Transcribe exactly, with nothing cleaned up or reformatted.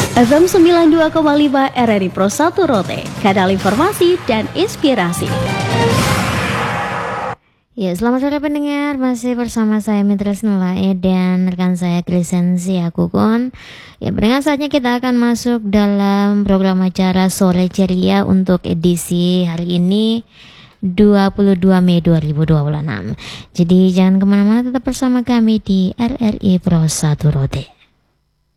F M sembilan puluh dua koma lima R R I Pro satu Rote, kanal informasi dan inspirasi. Ya, selamat sore pendengar, masih bersama saya Mitra Snulae dan rekan saya Krisensi Akukon. Ya, pendengar, saatnya kita akan masuk dalam program acara Sore Ceria untuk edisi hari ini dua puluh dua Mei dua ribu dua puluh enam. Jadi jangan kemana-mana, tetap bersama kami di R R I Pro satu Rote.